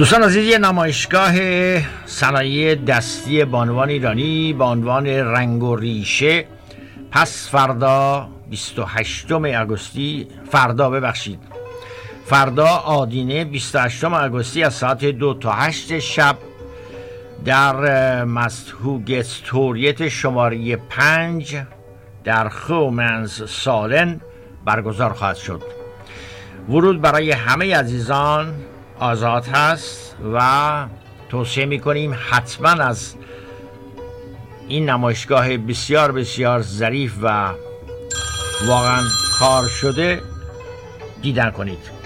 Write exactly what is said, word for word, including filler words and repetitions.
دوستان عزیز، یه نمایشگاه صنایع دستی بانوان ایرانی با عنوان رنگ و ریشه پس فردا بیست و هشتم اگوستی فردا ببخشید فردا آدینه بیست و هشتم اگوستی از ساعت دو تا هشت شب در مستهوگستوریت شماره پنج در خومنز سالن برگزار خواهد شد. ورود برای همه عزیزان آزاد هست و توصیه میکنیم حتما از این نمایشگاه بسیار بسیار ظریف و واقعا کار شده دیدن کنید.